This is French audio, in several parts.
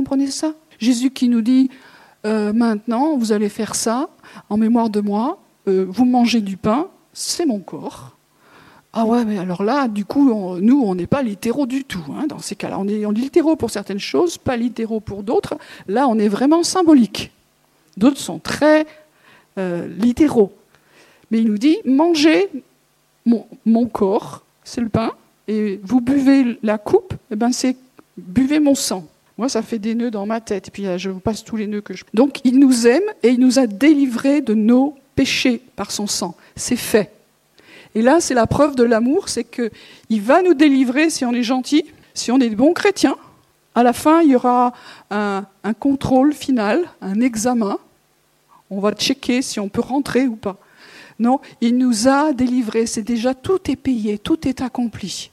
comprenez ça? Jésus qui nous dit, maintenant, vous allez faire ça, en mémoire de moi, vous mangez du pain, c'est mon corps. Ah ouais, mais alors là, du coup, nous, on n'est pas littéraux du tout. Hein, dans ces cas-là, on est littéraux pour certaines choses, pas littéraux pour d'autres. Là, on est vraiment symbolique. D'autres sont très littéraux. Mais il nous dit, mangez mon corps, c'est le pain, et vous buvez la coupe, et ben c'est buvez mon sang. Moi, ça fait des nœuds dans ma tête, et puis je vous passe tous les nœuds que je... Donc, il nous aime, et il nous a délivrés de nos péchés par son sang. C'est fait. Et là, c'est la preuve de l'amour, c'est qu'il va nous délivrer si on est gentil, si on est de bons chrétiens. À la fin, il y aura un contrôle final, un examen. On va checker si on peut rentrer ou pas. Non, il nous a délivrés. C'est déjà, tout est payé, tout est accompli.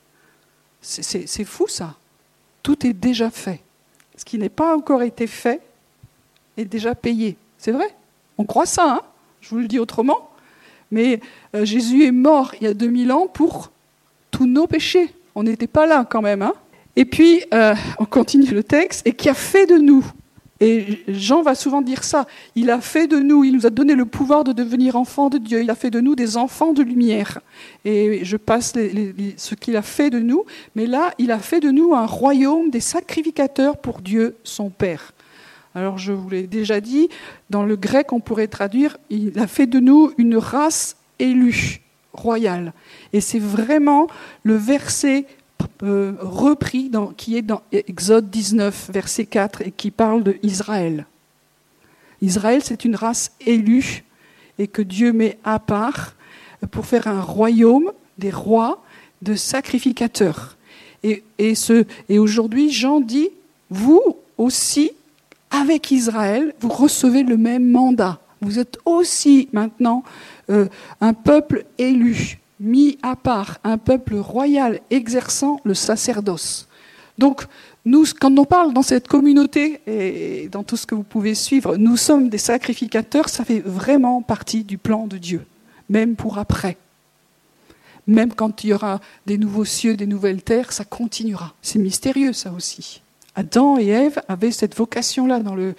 C'est fou ça. Tout est déjà fait. Ce qui n'est pas encore été fait est déjà payé. C'est vrai? On croit ça, hein? Je vous le dis autrement. Mais Jésus est mort il y a 2000 ans pour tous nos péchés. On n'était pas là quand même. Hein? Et puis, on continue le texte. Et qui a fait de nous, et Jean va souvent dire ça, il a fait de nous, il nous a donné le pouvoir de devenir enfants de Dieu. Il a fait de nous des enfants de lumière. Et je passe ce qu'il a fait de nous. Mais là, il a fait de nous un royaume des sacrificateurs pour Dieu, son Père. Alors, je vous l'ai déjà dit, dans le grec, on pourrait traduire, il a fait de nous une race élue, royale. Et c'est vraiment le verset repris qui est dans Exode 19, verset 4, et qui parle d'Israël. Israël, c'est une race élue et que Dieu met à part pour faire un royaume des rois, de sacrificateurs. Et aujourd'hui, Jean dit, vous aussi, avec Israël, vous recevez le même mandat. Vous êtes aussi maintenant un peuple élu, mis à part, un peuple royal exerçant le sacerdoce. Donc, nous, quand on parle dans cette communauté et dans tout ce que vous pouvez suivre, nous sommes des sacrificateurs, ça fait vraiment partie du plan de Dieu, même pour après. Même quand il y aura des nouveaux cieux, des nouvelles terres, ça continuera. C'est mystérieux, ça aussi. Adam et Ève avaient cette vocation-là dans le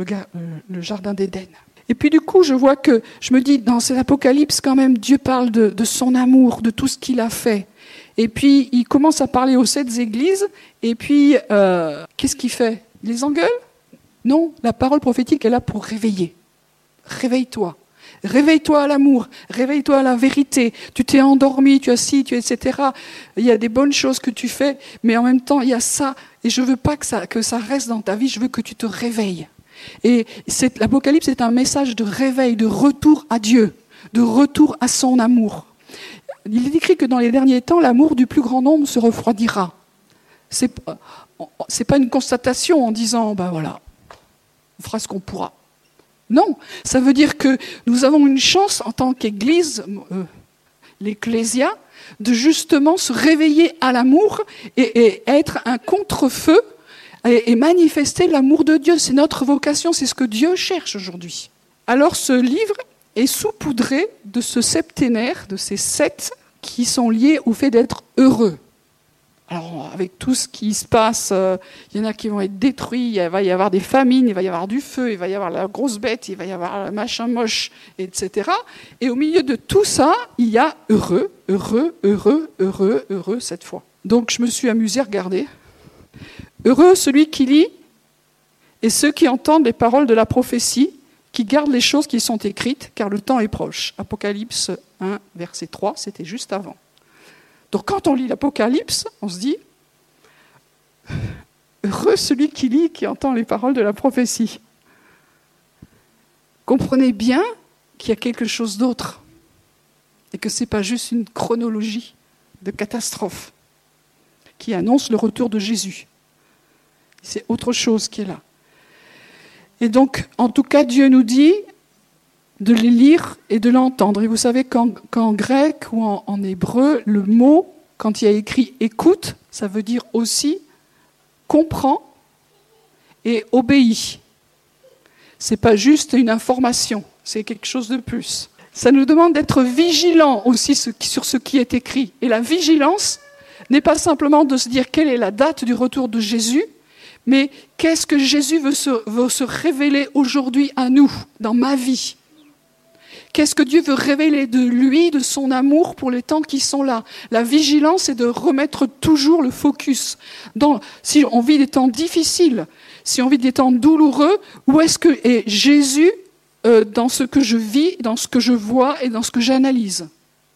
jardin d'Éden. Et puis du coup, je me dis, dans cet Apocalypse, quand même, Dieu parle de son amour, de tout ce qu'il a fait. Et puis, il commence à parler aux 7 églises, et puis, qu'est-ce qu'il fait? Il les engueule? Non, la parole prophétique est là pour réveiller. Réveille-toi. Réveille-toi à l'amour, réveille-toi à la vérité. Tu t'es endormi, tu as ci, tu as etc. Il y a des bonnes choses que tu fais, mais en même temps, il y a ça. Et je ne veux pas que ça reste dans ta vie, je veux que tu te réveilles. Et l'Apocalypse est un message de réveil, de retour à Dieu, de retour à son amour. Il est écrit que dans les derniers temps, l'amour du plus grand nombre se refroidira. C'est pas une constatation en disant, ben voilà, on fera ce qu'on pourra. Non, ça veut dire que nous avons une chance en tant qu'Église, l'Ecclésia, de justement se réveiller à l'amour et être un contre-feu et manifester l'amour de Dieu. C'est notre vocation, c'est ce que Dieu cherche aujourd'hui. Alors ce livre est saupoudré de ce septénaire, de ces 7 qui sont liés au fait d'être heureux. Alors, avec tout ce qui se passe, il y en a qui vont être détruits, il va y avoir des famines, il va y avoir du feu, il va y avoir la grosse bête, il va y avoir le machin moche, etc. Et au milieu de tout ça, il y a heureux, heureux, heureux, heureux, heureux cette fois. Donc, je me suis amusée à regarder. Heureux celui qui lit et ceux qui entendent les paroles de la prophétie, qui gardent les choses qui sont écrites, car le temps est proche. Apocalypse 1, verset 3, c'était juste avant. Donc quand on lit l'Apocalypse, on se dit « Heureux celui qui lit, qui entend les paroles de la prophétie ». Comprenez bien qu'il y a quelque chose d'autre et que ce n'est pas juste une chronologie de catastrophe qui annonce le retour de Jésus. C'est autre chose qui est là. Et donc, en tout cas, Dieu nous dit de les lire et de l'entendre. Et vous savez qu'en grec ou en hébreu, le mot, quand il y a écrit « écoute », ça veut dire aussi « comprends » et « obéis ». Ce n'est pas juste une information, c'est quelque chose de plus. Ça nous demande d'être vigilants aussi sur ce qui est écrit. Et la vigilance n'est pas simplement de se dire quelle est la date du retour de Jésus, Mais qu'est-ce que Jésus veut se révéler aujourd'hui à nous, dans ma vie ? Qu'est-ce que Dieu veut révéler de lui, de son amour pour les temps qui sont là ? La vigilance, c'est de remettre toujours le focus. Si on vit des temps difficiles, si on vit des temps douloureux, où est-ce que est Jésus dans ce que je vis, dans ce que je vois et dans ce que j'analyse ?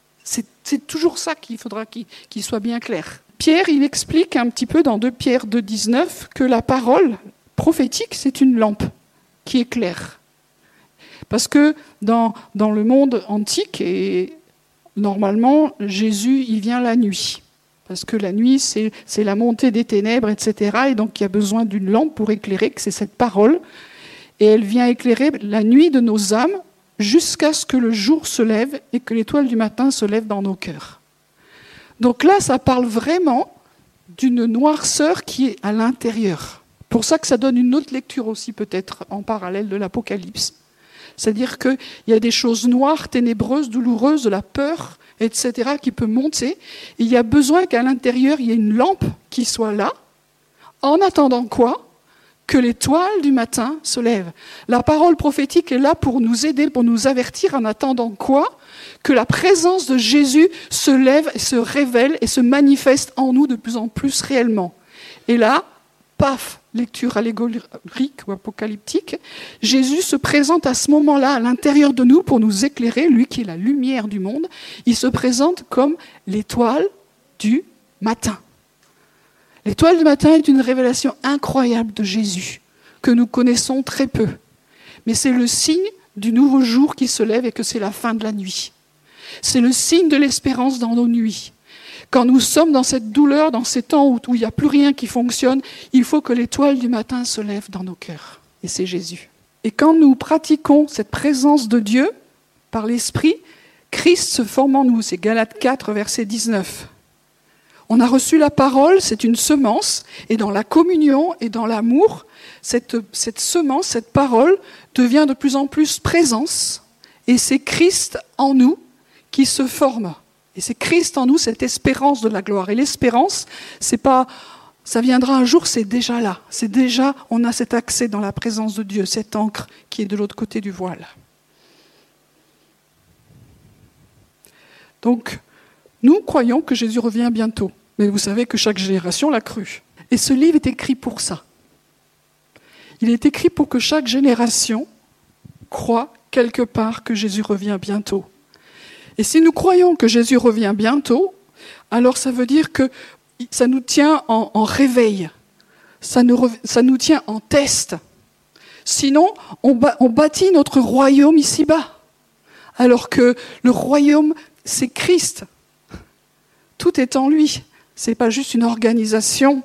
C'est toujours ça qu'il faudra qu'il soit bien clair. Pierre, il explique un petit peu dans 2 Pierre 2,19 que la parole prophétique, c'est une lampe qui éclaire. Parce que dans le monde antique, et normalement, Jésus, il vient la nuit. Parce que la nuit, c'est la montée des ténèbres, etc. Et donc, il y a besoin d'une lampe pour éclairer, que c'est cette parole. Et elle vient éclairer la nuit de nos âmes jusqu'à ce que le jour se lève et que l'étoile du matin se lève dans nos cœurs. Donc là, ça parle vraiment d'une noirceur qui est à l'intérieur. Pour ça que ça donne une autre lecture aussi, peut-être, en parallèle de l'Apocalypse. C'est-à-dire qu'il y a des choses noires, ténébreuses, douloureuses, de la peur, etc., qui peut monter. Et il y a besoin qu'à l'intérieur, il y ait une lampe qui soit là. En attendant quoi ? Que l'étoile du matin se lève. La parole prophétique est là pour nous aider, pour nous avertir, en attendant quoi ? Que la présence de Jésus se lève, et se révèle et se manifeste en nous de plus en plus réellement. Et là, paf, lecture allégorique ou apocalyptique, Jésus se présente à ce moment-là à l'intérieur de nous pour nous éclairer, lui qui est la lumière du monde. Il se présente comme l'étoile du matin. L'étoile du matin est une révélation incroyable de Jésus, que nous connaissons très peu. Mais c'est le signe du nouveau jour qui se lève et que c'est la fin de la nuit. C'est le signe de l'espérance dans nos nuits. Quand nous sommes dans cette douleur, dans ces temps où il n'y a plus rien qui fonctionne, il faut que l'étoile du matin se lève dans nos cœurs. Et c'est Jésus. Et quand nous pratiquons cette présence de Dieu par l'Esprit, Christ se forme en nous. C'est Galates 4, verset 19. On a reçu la parole, c'est une semence, et dans la communion et dans l'amour, cette semence, cette parole devient de plus en plus présence, et c'est Christ en nous qui se forme. Et c'est Christ en nous, cette espérance de la gloire. Et l'espérance, c'est pas, ça viendra un jour, c'est déjà là. C'est déjà, on a cet accès dans la présence de Dieu, cette encre qui est de l'autre côté du voile. Donc, nous croyons que Jésus revient bientôt. Mais vous savez que chaque génération l'a cru. Et ce livre est écrit pour ça. Il est écrit pour que chaque génération croie quelque part que Jésus revient bientôt. Et si nous croyons que Jésus revient bientôt, alors ça veut dire que ça nous tient en réveil. Ça nous tient en test. Sinon, on bâtit notre royaume ici-bas. Alors que le royaume, c'est Christ. Tout est en lui. Ce n'est pas juste une organisation,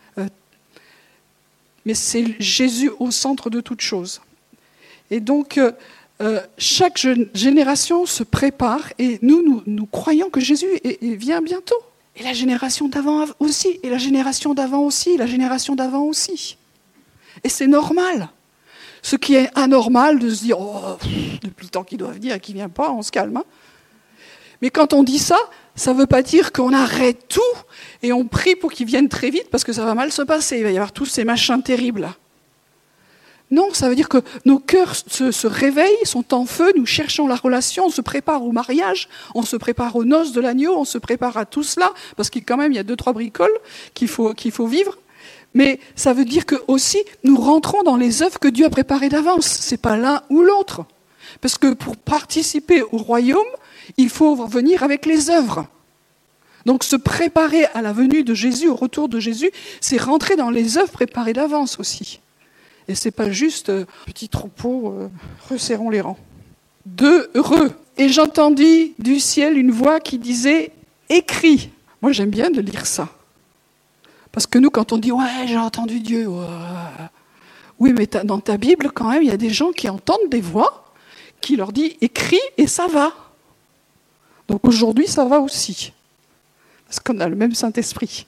mais c'est Jésus au centre de toute chose. Et donc, chaque génération se prépare et nous croyons que Jésus vient bientôt. Et la génération d'avant aussi, et la génération d'avant aussi, et la génération d'avant aussi. Et c'est normal. Ce qui est anormal de se dire depuis le temps qu'il doit venir et qu'il ne vient pas, on se calme. Hein. Mais quand on dit ça, ça ne veut pas dire qu'on arrête tout et on prie pour qu'il vienne très vite parce que ça va mal se passer. Il va y avoir tous ces machins terribles. Non, ça veut dire que nos cœurs se réveillent, sont en feu, nous cherchons la relation, on se prépare au mariage, on se prépare aux noces de l'agneau, on se prépare à tout cela, parce qu'il quand même il y a 2-3 bricoles qu'il faut vivre. Mais ça veut dire que aussi nous rentrons dans les œuvres que Dieu a préparées d'avance. C'est pas l'un ou l'autre. Parce que pour participer au royaume, il faut venir avec les œuvres. Donc se préparer à la venue de Jésus, au retour de Jésus, c'est rentrer dans les œuvres préparées d'avance aussi. Et c'est pas juste petit troupeau, resserrons les rangs. 2, heureux. Et j'entendis du ciel une voix qui disait « Écris ». Moi j'aime bien de lire ça. Parce que nous, quand on dit « Ouais, j'ai entendu Dieu ouais. », oui, mais dans ta Bible, quand même, il y a des gens qui entendent des voix qui leur disent « Écris » et ça va. Donc aujourd'hui, ça va aussi. Parce qu'on a le même Saint-Esprit.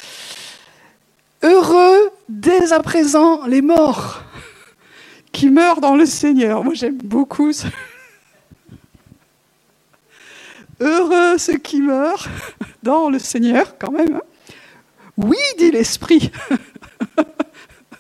Heureux dès à présent les morts qui meurent dans le Seigneur. Moi, j'aime beaucoup ça. Heureux ceux qui meurent dans le Seigneur, quand même. Oui, dit l'Esprit.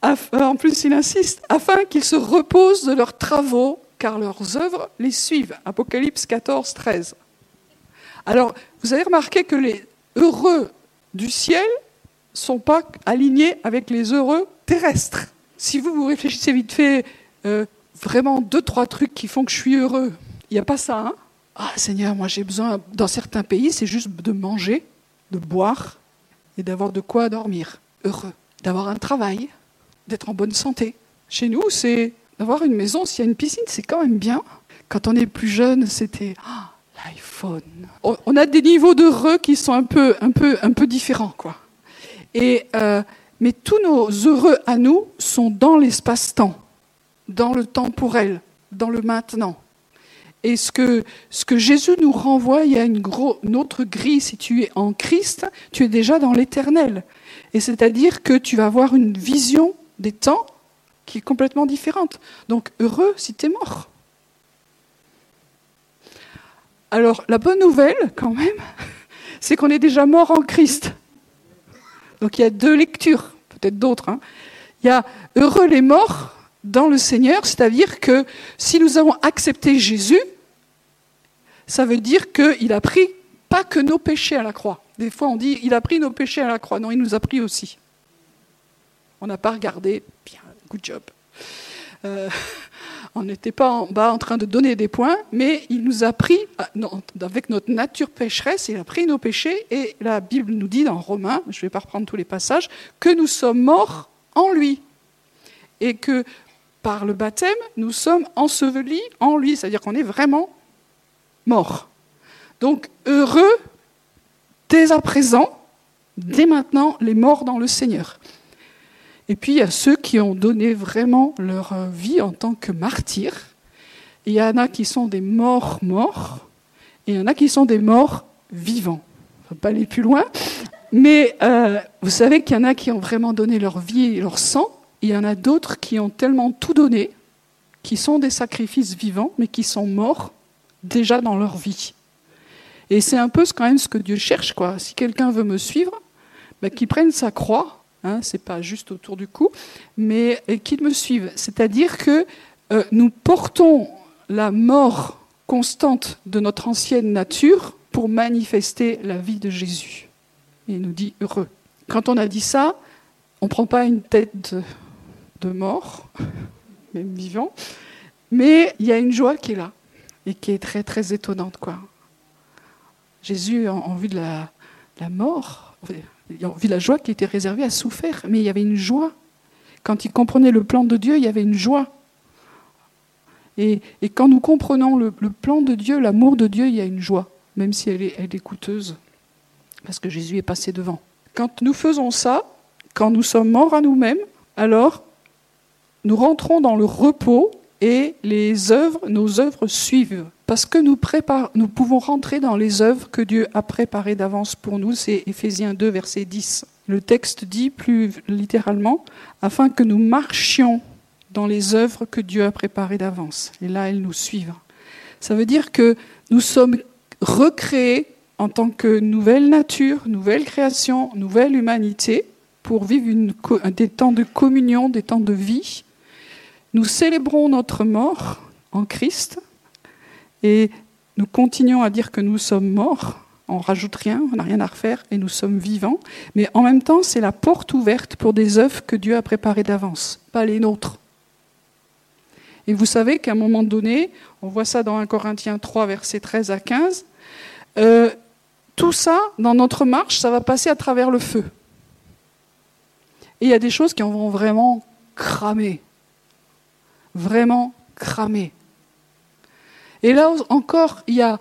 En plus, il insiste, afin qu'ils se reposent de leurs travaux, car leurs œuvres les suivent. Apocalypse 14, 13. Alors, vous avez remarqué que les heureux du ciel ne sont pas alignés avec les heureux terrestres. Si vous réfléchissez vite fait, vraiment 2-3 trucs qui font que je suis heureux, il n'y a pas ça, hein? Ah Seigneur, moi j'ai besoin, dans certains pays, c'est juste de manger, de boire et d'avoir de quoi dormir. Heureux. D'avoir un travail, d'être en bonne santé. Chez nous, c'est d'avoir une maison, s'il y a une piscine, c'est quand même bien. Quand on est plus jeune, c'était l'iPhone. On a des niveaux d'heureux qui sont un peu différents, quoi. Mais tous nos heureux à nous sont dans l'espace-temps, dans le temporel, dans le maintenant. Et ce que Jésus nous renvoie, il y a une autre grille. Si tu es en Christ, tu es déjà dans l'éternel. Et c'est-à-dire que tu vas avoir une vision des temps qui est complètement différente. Donc heureux si tu es mort. Alors la bonne nouvelle, quand même, c'est qu'on est déjà mort en Christ. Donc il y a 2 lectures, peut-être d'autres. Hein. Il y a heureux les morts dans le Seigneur, c'est-à-dire que si nous avons accepté Jésus, ça veut dire qu'il a pris pas que nos péchés à la croix. Des fois on dit il a pris nos péchés à la croix. Non, il nous a pris aussi. On n'a pas regardé, bien, good job. On n'était pas en bas en train de donner des points, mais il nous a pris, avec notre nature pécheresse, il a pris nos péchés, et la Bible nous dit dans Romains, je ne vais pas reprendre tous les passages, que nous sommes morts en lui. Et que par le baptême, nous sommes ensevelis en lui, c'est-à-dire qu'on est vraiment morts. Donc heureux, dès à présent, dès maintenant, les morts dans le Seigneur. Et puis il y a ceux qui ont donné vraiment leur vie en tant que martyrs. Il y en a qui sont des morts, et il y en a qui sont des morts vivants. On ne va pas aller plus loin, mais vous savez qu'il y en a qui ont vraiment donné leur vie et leur sang, et il y en a d'autres qui ont tellement tout donné, qui sont des sacrifices vivants, mais qui sont morts déjà dans leur vie. Et c'est un peu quand même ce que Dieu cherche, quoi. Si quelqu'un veut me suivre, qu'il prenne sa croix. Hein, c'est pas juste autour du cou, mais qu'ils me suivent. C'est-à-dire que nous portons la mort constante de notre ancienne nature pour manifester la vie de Jésus. Et il nous dit heureux. Quand on a dit ça, on ne prend pas une tête de mort, même vivant, mais il y a une joie qui est là et qui est très très étonnante, quoi. Jésus, en vue de la mort, en vue de la joie qui était réservée, a souffert, mais il y avait une joie. Quand il comprenait le plan de Dieu, il y avait une joie. Et quand nous comprenons le plan de Dieu, l'amour de Dieu, il y a une joie, même si elle est coûteuse, parce que Jésus est passé devant. Quand nous faisons ça, quand nous sommes morts à nous-mêmes, alors nous rentrons dans le repos et nos œuvres suivent. Parce que nous pouvons rentrer dans les œuvres que Dieu a préparées d'avance pour nous. C'est Éphésiens 2, verset 10. Le texte dit plus littéralement, afin que nous marchions dans les œuvres que Dieu a préparées d'avance. Et là, elles nous suivent. Ça veut dire que nous sommes recréés en tant que nouvelle nature, nouvelle création, nouvelle humanité, pour vivre des temps de communion, des temps de vie. Nous célébrons notre mort en Christ et nous continuons à dire que nous sommes morts. On ne rajoute rien, on n'a rien à refaire et nous sommes vivants. Mais en même temps, c'est la porte ouverte pour des œuvres que Dieu a préparées d'avance, pas les nôtres. Et vous savez qu'à un moment donné, on voit ça dans 1 Corinthiens 3, versets 13 à 15, tout ça, dans notre marche, ça va passer à travers le feu. Et il y a des choses qui en vont vraiment cramer. Vraiment cramer. Et là encore,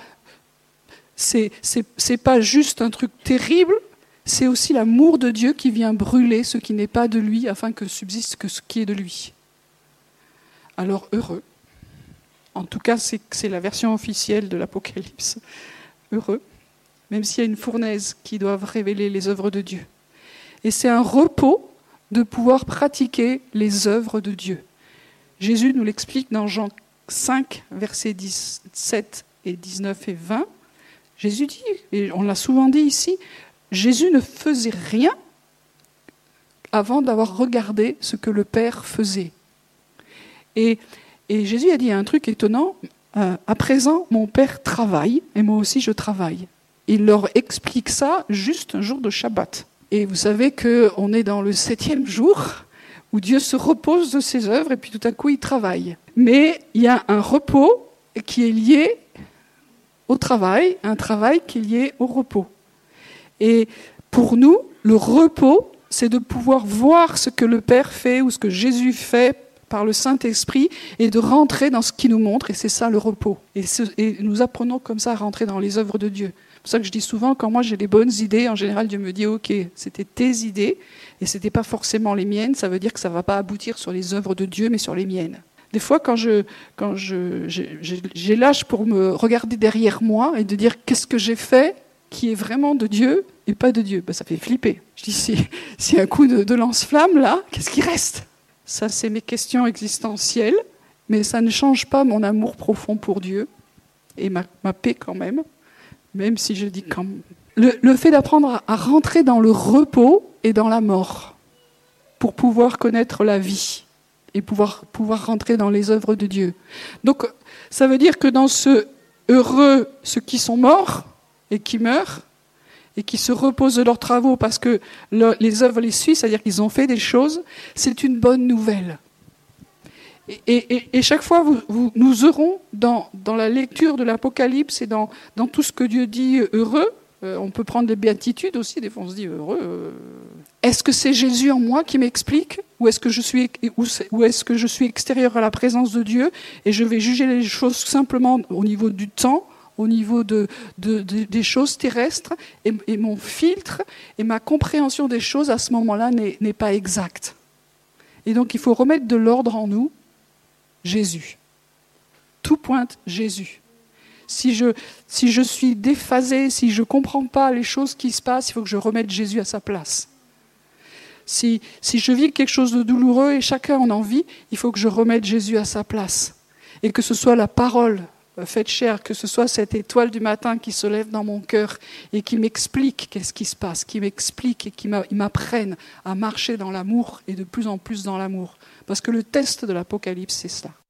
c'est pas juste un truc terrible, c'est aussi l'amour de Dieu qui vient brûler ce qui n'est pas de lui, afin que subsiste que ce qui est de lui. Alors heureux. En tout cas, c'est la version officielle de l'Apocalypse. Heureux, même s'il y a une fournaise qui doit révéler les œuvres de Dieu. Et c'est un repos de pouvoir pratiquer les œuvres de Dieu. Jésus nous l'explique dans Jean 5, versets 17 et 19 et 20. Jésus dit, et on l'a souvent dit ici, Jésus ne faisait rien avant d'avoir regardé ce que le Père faisait. Et Jésus a dit un truc étonnant, à présent mon Père travaille et moi aussi je travaille. Il leur explique ça juste un jour de Shabbat. Et vous savez qu'on est dans le 7e jour où Dieu se repose de ses œuvres et puis tout à coup il travaille. Mais il y a un repos qui est lié au travail, un travail qui est lié au repos. Et pour nous, le repos, c'est de pouvoir voir ce que le Père fait ou ce que Jésus fait par le Saint-Esprit et de rentrer dans ce qu'il nous montre, et c'est ça le repos. Et nous apprenons comme ça à rentrer dans les œuvres de Dieu. C'est pour ça que je dis souvent, quand moi j'ai les bonnes idées, en général Dieu me dit « Ok, c'était tes idées, et c'était pas forcément les miennes, ça veut dire que ça va pas aboutir sur les œuvres de Dieu, mais sur les miennes. » Des fois, quand j'ai l'âge pour me regarder derrière moi et de dire « Qu'est-ce que j'ai fait qui est vraiment de Dieu et pas de Dieu ?» Ça fait flipper. Je dis « Si un coup de lance-flamme, là, qu'est-ce qui reste ?» Ça, c'est mes questions existentielles, mais ça ne change pas mon amour profond pour Dieu et ma paix quand même si je dis quand même. Le fait d'apprendre à rentrer dans le repos et dans la mort pour pouvoir connaître la vie et pouvoir rentrer dans les œuvres de Dieu. Donc, ça veut dire que dans ce heureux, ceux qui sont morts et qui meurent, et qui se reposent de leurs travaux parce que les œuvres les suivent, c'est-à-dire qu'ils ont fait des choses, c'est une bonne nouvelle. Et chaque fois, nous aurons dans la lecture de l'Apocalypse et dans tout ce que Dieu dit heureux, on peut prendre les béatitudes aussi, des fois on se dit heureux. Est-ce que c'est Jésus en moi qui m'explique ou est-ce que je suis extérieur à la présence de Dieu et je vais juger les choses simplement au niveau du temps, au niveau des choses terrestres, et mon filtre et ma compréhension des choses à ce moment-là n'est pas exacte. Et donc il faut remettre de l'ordre en nous, Jésus. Tout pointe Jésus. Si je suis déphasé, si je ne comprends pas les choses qui se passent, il faut que je remette Jésus à sa place. Si je vis quelque chose de douloureux et chacun en a envie, il faut que je remette Jésus à sa place. Et que ce soit la parole faite chair, que ce soit cette étoile du matin qui se lève dans mon cœur et qui m'explique qu'est-ce qui se passe, qui m'explique et qui m'apprenne à marcher dans l'amour et de plus en plus dans l'amour. Parce que le test de l'Apocalypse, c'est ça.